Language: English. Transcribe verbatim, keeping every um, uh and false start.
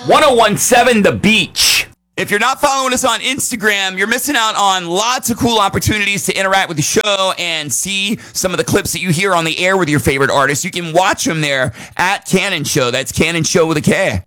ten seventeen The Beach. If you're not following us on Instagram, you're missing out on lots of cool opportunities to interact with the show and see some of the clips that you hear on the air with your favorite artists. You can watch them there at Cannon Show. That's Cannon Show with a K.